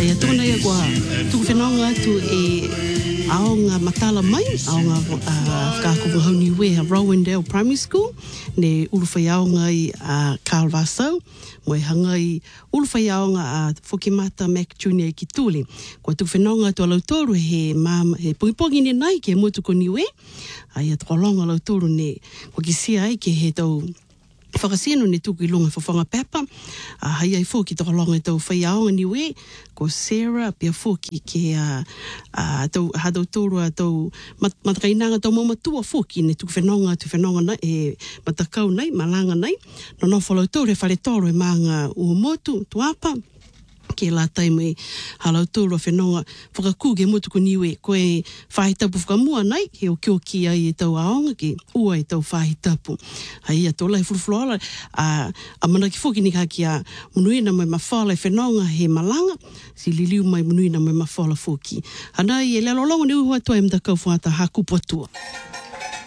Hei atona ia kua tuku whenonga atu e aonga matala mai, aonga whakakupu hauni we a Rowendale Primary School, ne uruwhai aonga i Carl Vassau, mo e hanga i uruwhai aonga a Whokimata Mac Junior i Kituli. Kua tuku whenonga atu a lautoru he pungipongi ne nai ke motuko niwe, ai a tukalonga lautoru ne kua kisia ai ke he tau whakasino ne tuku i lunga whawhanga pepa. Hai ai fōki tō longa tau whai aonga niwe, ko Sarah pia fōki ke tau hadau tōru a tau matakainanga tau mamatua fōki ne tuku whenonga na e matakau nei, malanga nei. No whalau tōru e whare tōru e maanga uomotu, tuapa. Ke la taime halau tōru a whenonga whakakuge motuku niwe koe whahitapu whakamua nei he o kioki ai e tau aonga ke ua e tau whahitapu. Hai a tōla e furufloala a mana ki whoki ni haki a munuina mai mawhala e whenonga he malanga si liliu mai munuina mai mawhala whoki. Hanai e lalo longa ni uhua toa e mtakau whata haku potua.